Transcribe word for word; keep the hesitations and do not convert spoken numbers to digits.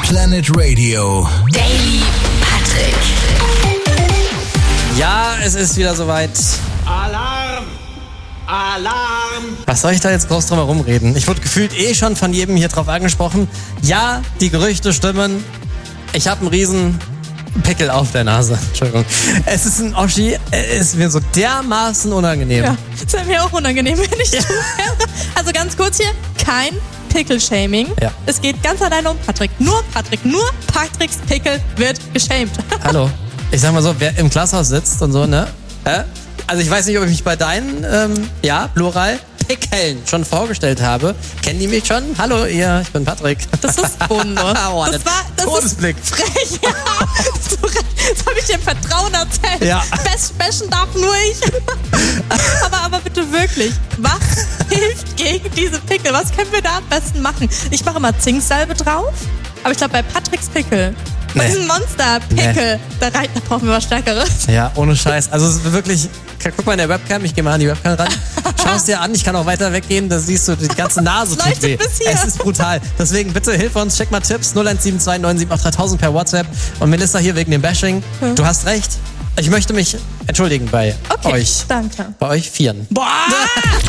Planet Radio. Daily Patrick. Ja, es ist wieder soweit. Alarm! Alarm! Was soll ich da jetzt groß drum herum reden? Ich wurde gefühlt eh schon von jedem hier drauf angesprochen. Ja, die Gerüchte stimmen. Ich habe einen riesen Pickel auf der Nase. Entschuldigung. Es ist ein Oschi. Es ist mir so dermaßen unangenehm. Ja, das wäre mir auch unangenehm, wenn ich du wäre. Also ganz kurz hier, kein Pickel-Shaming. Ja. Es geht ganz alleine um Patrick. Nur Patrick, nur Patricks Pickel wird geshamed. Hallo. Ich sag mal so, wer im Glashaus sitzt und so, ne? Äh? Also ich weiß nicht, ob ich mich bei deinen, ähm, ja, Plural, Pickeln schon vorgestellt habe. Kennen die mich schon? Hallo, ihr, ich bin Patrick. Das ist bodenlos. Oh, das war, das Todesblick. ist frech. Ja, das das habe ich dir im Vertrauen erzählt. Ja. Best bashen darf nur ich. aber, aber bitte wirklich, was hilft gegen diese Pickel? Was können wir da am besten machen? Ich mache mal Zinksalbe drauf, aber ich glaube bei Patricks Pickel, bei Nee. diesem Monster-Pickel, Nee. da, rein, da brauchen wir was Stärkeres. Ja, ohne Scheiß. Also es ist wirklich, guck mal in der Webcam, ich gehe mal an die Webcam ran. Schau es dir an, ich kann auch weiter weggehen, da siehst du, die ganze Nase Es tut leuchtet weh. bis hier. Es ist brutal. Deswegen bitte hilf uns, check mal Tipps, null eins sieben zwei neun sieben acht dreitausend per WhatsApp. Und Melissa hier wegen dem Bashing. Du hast recht. Ich möchte mich entschuldigen bei Okay, euch. danke. Bei euch Vieren. Boah!